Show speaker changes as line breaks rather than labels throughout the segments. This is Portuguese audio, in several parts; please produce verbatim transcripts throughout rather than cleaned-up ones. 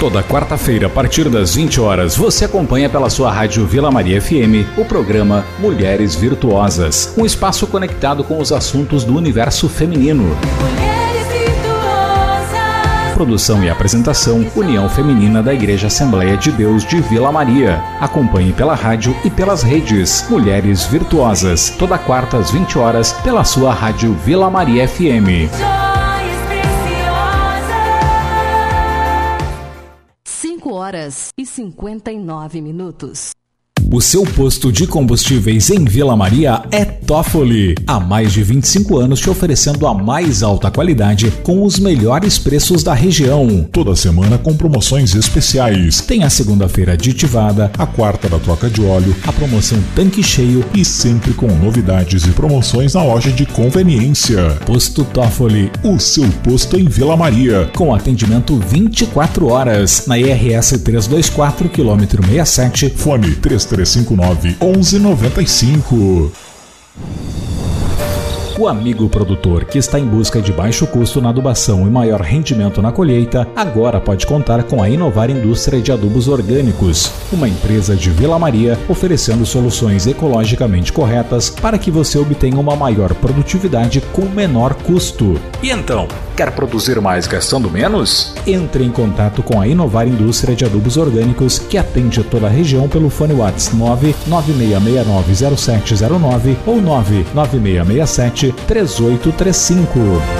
Toda quarta-feira, a partir das vinte horas, você acompanha pela sua rádio Vila Maria F M o programa Mulheres Virtuosas, um espaço conectado com os assuntos do universo feminino. Mulheres Virtuosas. Produção e apresentação, União Feminina da Igreja Assembleia de Deus de Vila Maria. Acompanhe pela rádio e pelas redes Mulheres Virtuosas, toda quarta às vinte horas, pela sua rádio Vila Maria F M.
Horas e cinquenta e nove minutos.
O seu posto de combustíveis em Vila Maria é Toffoli. Há mais de vinte e cinco anos te oferecendo a mais alta qualidade com os melhores preços da região.
Toda semana com promoções especiais.
Tem a segunda-feira aditivada,
a quarta da troca de óleo,
a promoção tanque cheio
e sempre com novidades e promoções na loja de conveniência.
Posto Toffoli,
o seu posto em Vila Maria.
Com atendimento vinte e quatro horas. Na I R S trezentos e vinte e quatro, quilômetro sessenta e sete.
Fone três três cinco nove, um um nove cinco.
O amigo produtor que está em busca de baixo custo na adubação e maior rendimento na colheita, agora pode contar com a Inovar Indústria de Adubos Orgânicos, uma empresa de Vila Maria oferecendo soluções ecologicamente corretas para que você obtenha uma maior produtividade com menor custo. E então, quer produzir mais gastando menos? Entre em contato com a Inovar Indústria de Adubos Orgânicos, que atende toda a região pelo fone WhatsApp nove nove seis seis nove zero sete zero nove ou nove nove seis seis sete três oito três cinco.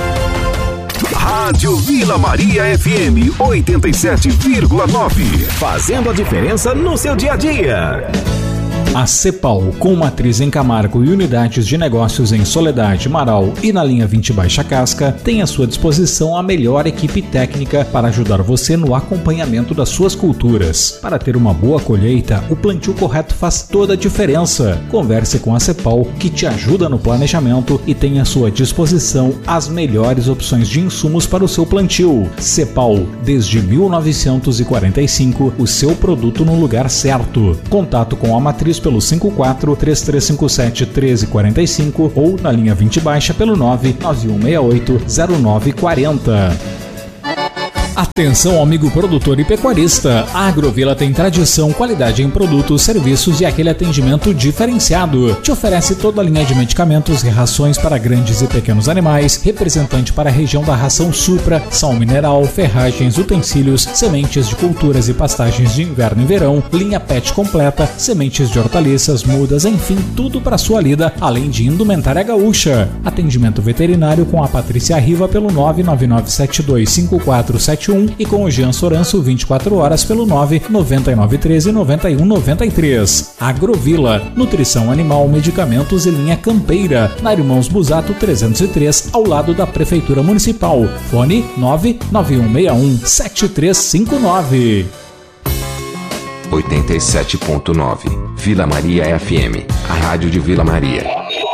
Rádio Vila Maria F M oitenta e sete vírgula nove, fazendo a diferença no seu dia a dia.
A Cepal, com matriz em Camargo e unidades de negócios em Soledade, Marau e na linha vinte Baixa Casca, tem à sua disposição a melhor equipe técnica para ajudar você no acompanhamento das suas culturas. Para ter uma boa colheita, o plantio correto faz toda a diferença. Converse com a Cepal, que te ajuda no planejamento e tem à sua disposição as melhores opções de insumos para o seu plantio. Cepal, desde mil novecentos e quarenta e cinco, o seu produto no lugar certo. Contato com a matriz pelo cinco quatro três três cinco sete um três quatro cinco ou na linha vinte Baixa pelo nove nove um seis oito zero nove quatro zero. Atenção, amigo produtor e pecuarista, a Agrovila tem tradição, qualidade em produtos, serviços e aquele atendimento diferenciado. Te oferece toda a linha de medicamentos e rações para grandes e pequenos animais, representante para a região da ração Supra, sal mineral, ferragens, utensílios, sementes de culturas e pastagens de inverno e verão, linha pet completa, sementes de hortaliças, mudas, enfim, tudo para sua lida, além de indumentária gaúcha. Atendimento veterinário com a Patrícia Riva pelo nove nove nove sete dois cinco quatro sete um e com o Jean Soranço vinte e quatro horas pelo nove nove nove um três nove um nove três. Agrovila, nutrição animal, medicamentos e linha campeira, na Irmãos Busato trezentos e três, ao lado da Prefeitura Municipal. Fone nove nove um seis um sete três cinco nove.
oitenta e sete ponto nove Vila Maria F M, a rádio de Vila Maria.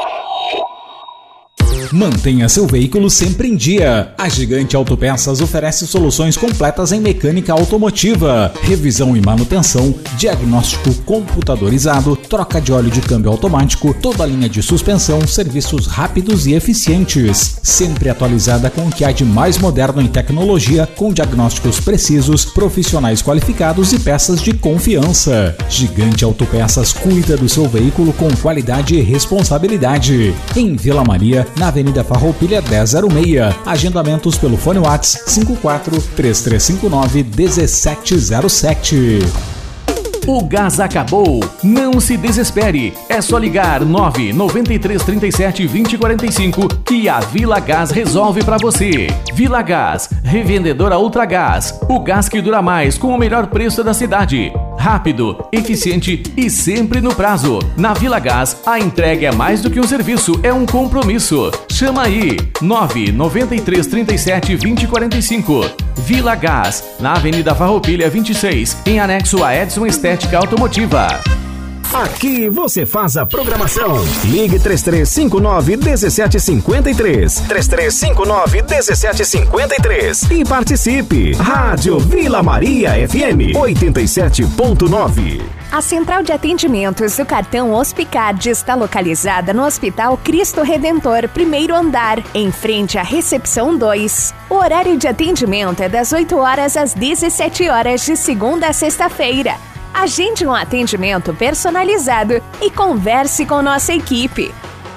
Mantenha seu veículo sempre em dia. A Gigante Autopeças oferece soluções completas em mecânica automotiva, revisão e manutenção, diagnóstico computadorizado, troca de óleo de câmbio automático, toda a linha de suspensão, serviços rápidos e eficientes. Sempre atualizada com o que há de mais moderno em tecnologia, com diagnósticos precisos, profissionais qualificados e peças de confiança. Gigante Autopeças cuida do seu veículo com qualidade e responsabilidade. Em Vila Maria, na Avenida Farroupilha dez zero seis. Agendamentos pelo fone WhatsApp cinco quatro três três cinco nove um sete zero sete.
O gás acabou? Não se desespere. É só ligar nove nove três três sete vinte quarenta e cinco que a Vila Gás resolve para você. Vila Gás, revendedora Ultragás. O gás que dura mais com o melhor preço da cidade. Rápido, eficiente e sempre no prazo. Na Vila Gás, a entrega é mais do que um serviço, é um compromisso. Chama aí, nove nove três três sete vinte quarenta e cinco. Vila Gás, na Avenida Farroupilha vinte e seis, em anexo a Edson Estética Automotiva.
Aqui você faz a programação. Ligue três três cinco nove um sete cinco três, três três cinco nove um sete cinco três e participe. Rádio Vila Maria F M oitenta e sete ponto nove.
A central de atendimentos do cartão Hospicard está localizada no Hospital Cristo Redentor, primeiro andar, em frente à recepção dois. O horário de atendimento é das oito horas às dezessete horas, de segunda a sexta-feira. Agende um atendimento personalizado e converse com nossa equipe.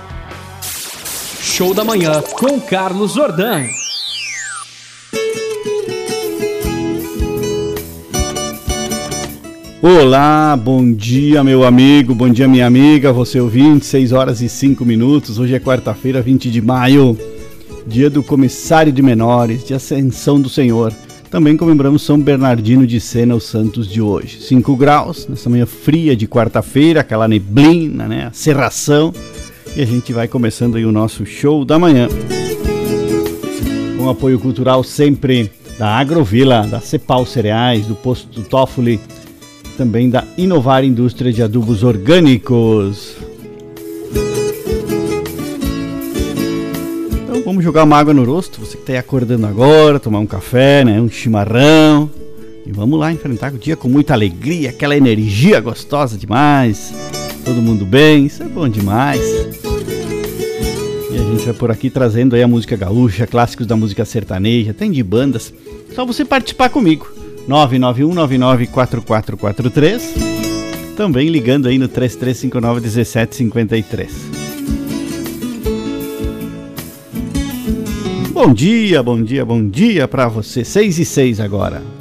Show da Manhã com Carlos Jordan.
Olá, bom dia meu amigo, bom dia minha amiga, você ouvinte, seis horas e cinco minutos, hoje é quarta-feira, vinte de maio, dia do comissário de menores, de Ascensão do Senhor. Também comemoramos São Bernardino de Sena, os santos de hoje. cinco graus, nessa manhã fria de quarta-feira, aquela neblina, né, a cerração, e a gente vai começando aí o nosso show da manhã. Com apoio cultural sempre da Agrovila, da Cepal Cereais, do Posto Toffoli, também da Inovar Indústria de Adubos Orgânicos. Então vamos jogar uma água no rosto, você que está aí acordando agora, tomar um café, né, um chimarrão, e vamos lá enfrentar o dia com muita alegria, aquela energia gostosa demais, todo mundo bem, isso é bom demais. E a gente vai por aqui trazendo aí a música gaúcha, clássicos da música sertaneja, tem de bandas, só você participar comigo. nove nove um nove nove quatro quatro quatro três, também ligando aí no três três cinco nove um sete cinco três. Bom dia, bom dia, bom dia pra você, seis e seis agora.